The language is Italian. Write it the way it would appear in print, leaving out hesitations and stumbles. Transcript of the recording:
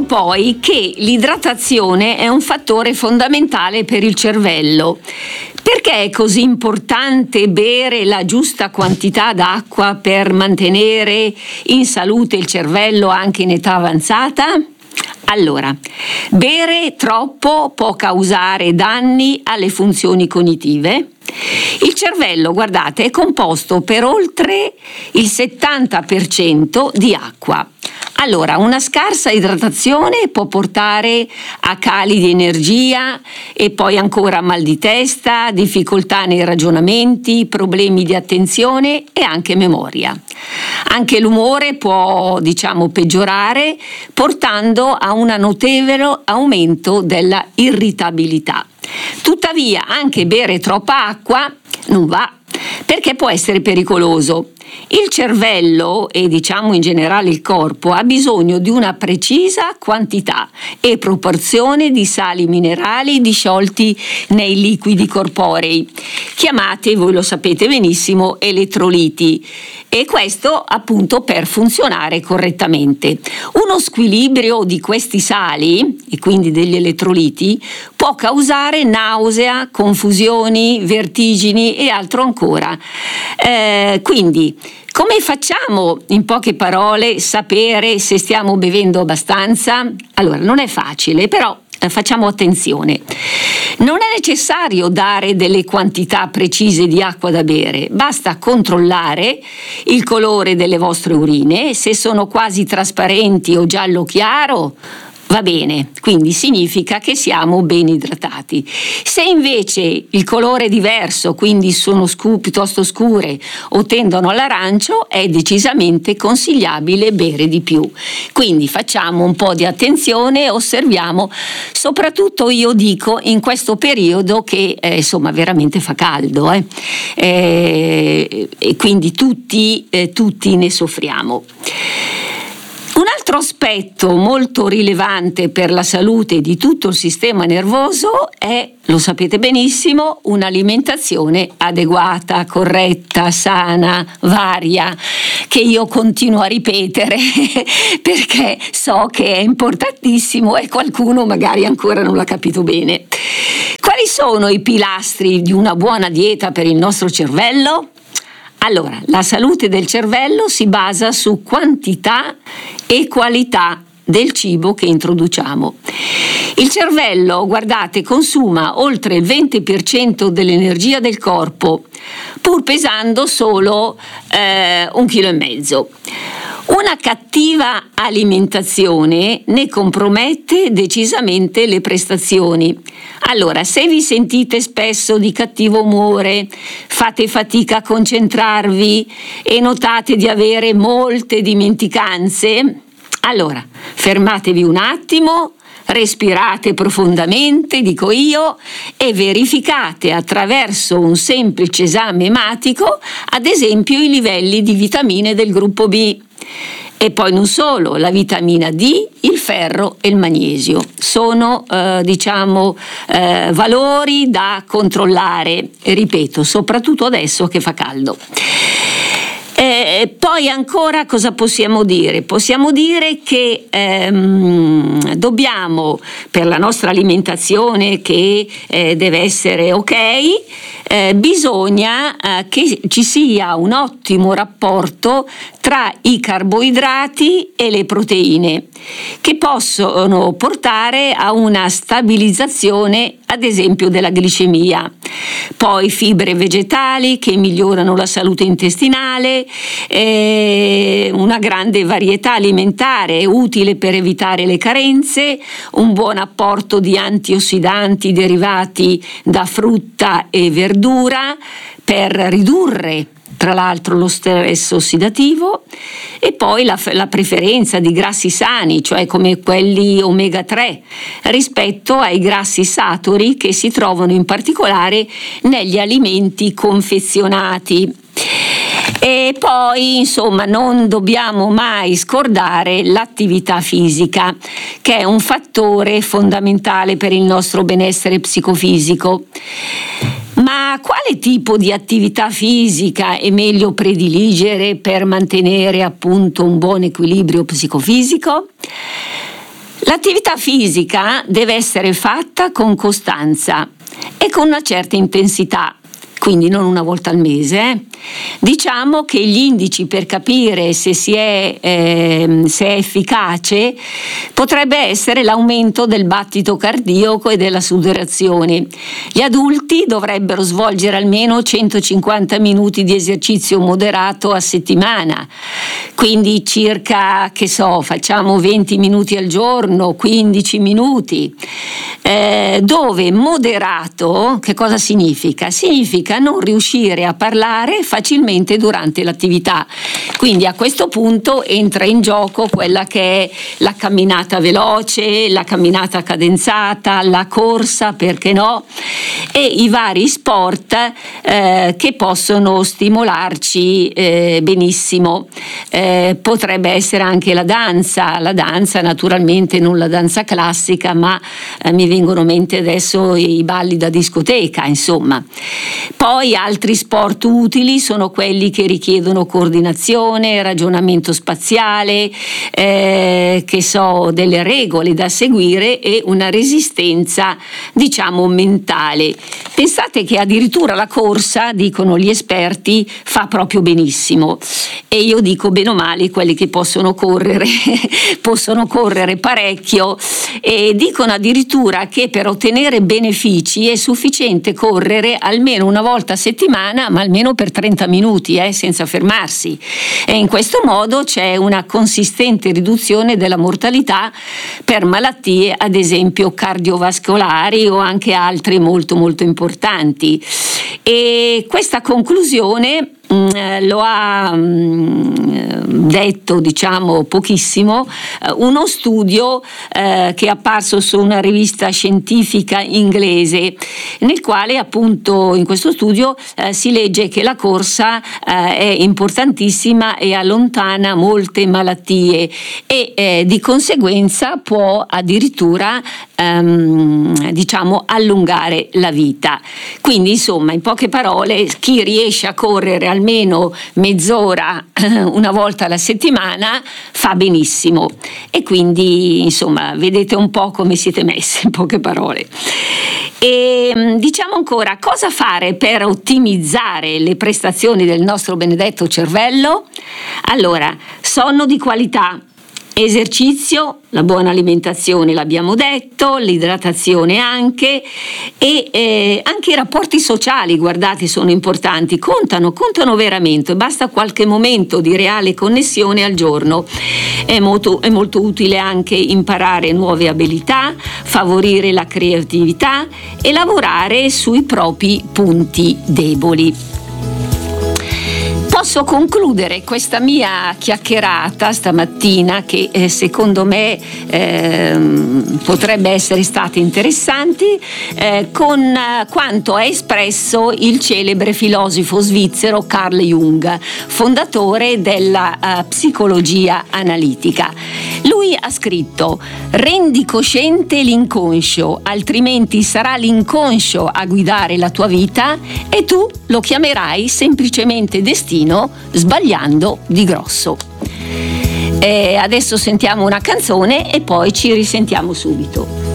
poi che l'idratazione è un fattore fondamentale per il cervello. Perché è così importante bere la giusta quantità d'acqua per mantenere in salute il cervello anche in età avanzata? Allora, bere troppo può causare danni alle funzioni cognitive. Il cervello, guardate, è composto per oltre il 70% di acqua. Allora, una scarsa idratazione può portare a cali di energia e poi ancora mal di testa, difficoltà nei ragionamenti, problemi di attenzione e anche memoria. Anche l'umore può, peggiorare, portando a un notevole aumento della irritabilità. Tuttavia, anche bere troppa acqua non va, perché può essere pericoloso. Il cervello e in generale il corpo ha bisogno di una precisa quantità e proporzione di sali minerali disciolti nei liquidi corporei, chiamati, voi lo sapete benissimo, elettroliti, e questo appunto per funzionare correttamente. Uno squilibrio di questi sali, e quindi degli elettroliti, può causare nausea, confusioni, vertigini e altro ancora. Quindi come facciamo, in poche parole, sapere se stiamo bevendo abbastanza? Allora, non è facile, però facciamo attenzione. Non è necessario dare delle quantità precise di acqua da bere, basta controllare il colore delle vostre urine, se sono quasi trasparenti o giallo chiaro, va bene, quindi significa che siamo ben idratati. Se invece il colore è diverso, quindi sono piuttosto scure o tendono all'arancio, è decisamente consigliabile bere di più. Quindi facciamo un po' di attenzione e osserviamo, soprattutto io dico in questo periodo che veramente fa caldo e quindi tutti ne soffriamo. Un altro aspetto molto rilevante per la salute di tutto il sistema nervoso è, lo sapete benissimo, un'alimentazione adeguata, corretta, sana, varia, che io continuo a ripetere perché so che è importantissimo e qualcuno magari ancora non l'ha capito bene. Quali sono i pilastri di una buona dieta per il nostro cervello? Allora, la salute del cervello si basa su quantità e qualità del cibo che introduciamo. Il cervello, guardate, consuma oltre il 20% dell'energia del corpo, pur pesando solo 1,5 kg. Una cattiva alimentazione ne compromette decisamente le prestazioni. Allora, se vi sentite spesso di cattivo umore, fate fatica a concentrarvi e notate di avere molte dimenticanze, allora fermatevi un attimo, respirate profondamente, dico io, e verificate attraverso un semplice esame ematico, ad esempio, i livelli di vitamine del gruppo B. E poi non solo, la vitamina D, il ferro e il magnesio sono valori da controllare, e ripeto, soprattutto adesso che fa caldo. Poi ancora cosa possiamo dire? Possiamo dire che dobbiamo, per la nostra alimentazione che deve essere ok, bisogna che ci sia un ottimo rapporto tra i carboidrati e le proteine, che possono portare a una stabilizzazione, ad esempio, della glicemia. Poi fibre vegetali che migliorano la salute intestinale, una grande varietà alimentare utile per evitare le carenze, un buon apporto di antiossidanti derivati da frutta e verdura per ridurre tra l'altro lo stress ossidativo, e poi la preferenza di grassi sani, cioè come quelli omega 3, rispetto ai grassi saturi che si trovano in particolare negli alimenti confezionati. E poi non dobbiamo mai scordare l'attività fisica, che è un fattore fondamentale per il nostro benessere psicofisico. Ma quale tipo di attività fisica è meglio prediligere per mantenere appunto un buon equilibrio psicofisico? L'attività fisica deve essere fatta con costanza e con una certa intensità, quindi non una volta al mese. Diciamo che gli indici per capire se è efficace potrebbe essere l'aumento del battito cardiaco e della sudorazione. Gli adulti dovrebbero svolgere almeno 150 minuti di esercizio moderato a settimana, quindi circa, facciamo 20 minuti al giorno, 15 minuti, dove moderato, che cosa significa? Significa non riuscire a parlare facilmente durante l'attività. Quindi a questo punto entra in gioco quella che è la camminata veloce, la camminata cadenzata, la corsa, perché no, e i vari sport che possono stimolarci benissimo. Potrebbe essere anche la danza naturalmente non la danza classica, ma mi vengono in mente adesso i balli da discoteca, insomma. Poi altri sport utili sono quelli che richiedono coordinazione, ragionamento spaziale, delle regole da seguire e una resistenza, mentale. Pensate che addirittura la corsa, dicono gli esperti, fa proprio benissimo, e io dico bene o male quelli che possono correre parecchio, e dicono addirittura che per ottenere benefici è sufficiente correre almeno una volta a settimana, ma almeno per 30 minuti, senza fermarsi, e in questo modo c'è una consistente riduzione della mortalità per malattie ad esempio cardiovascolari o anche altre molto molto importanti. E questa conclusione lo ha detto pochissimo uno studio che è apparso su una rivista scientifica inglese, nel quale appunto in questo studio si legge che la corsa è importantissima e allontana molte malattie e di conseguenza può addirittura allungare la vita. Quindi insomma, in poche parole, chi riesce a correre almeno mezz'ora una volta alla settimana fa benissimo, e quindi insomma vedete un po' come siete messi, in poche parole. E diciamo ancora, cosa fare per ottimizzare le prestazioni del nostro benedetto cervello? Allora, sonno di qualità, esercizio, la buona alimentazione l'abbiamo detto, l'idratazione anche, e anche i rapporti sociali, guardate, sono importanti, contano veramente, basta qualche momento di reale connessione al giorno. È molto utile anche imparare nuove abilità, favorire la creatività e lavorare sui propri punti deboli. Posso concludere questa mia chiacchierata stamattina, che secondo me potrebbe essere stata interessante, con quanto ha espresso il celebre filosofo svizzero Carl Jung, fondatore della psicologia analitica. Lui ha scritto: rendi cosciente l'inconscio, altrimenti sarà l'inconscio a guidare la tua vita e tu lo chiamerai semplicemente destino, sbagliando di grosso. Adesso sentiamo una canzone e poi ci risentiamo subito.